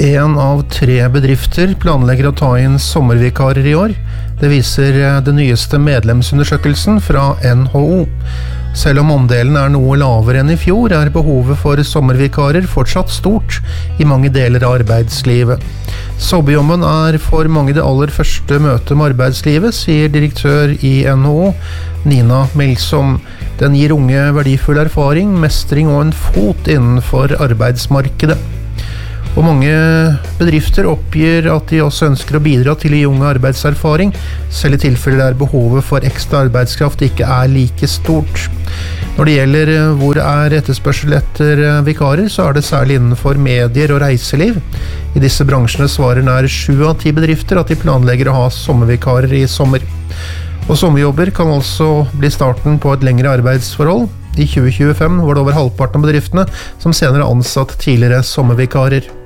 1 av 3 bedrifter planlegger å ta inn sommervikarer i år. Det viser den nyeste medlemsundersøkelsen fra NHO. Selv om andelen er noe lavere enn i fjor, er behovet for sommervikarer fortsatt stort i mange deler av arbeidslivet. Sommerjobben er for mange det aller første møtet med arbeidslivet, sier direktør i NHO, Nina Melsom. Den gir unge verdifull erfaring, mestring og en fot innenfor arbeidsmarkedet. Og mange bedrifter oppgir at de også ønsker å bidra til å gi unge arbeidserfaring, selv i tilfeller der behovet for ekstra arbeidskraft ikke er like stort. Når det gjelder hvor er etterspørsel etter vikarer, så er det særlig innenfor medier og reiseliv. I disse bransjene svarer nær 7 av 10 bedrifter at de planlegger å ha sommervikarer i sommer. Og sommerjobber kan altså bli starten på et lengre arbeidsforhold. I 2025 var det over halvparten av bedriftene som senere ansatt tidligere sommervikarer.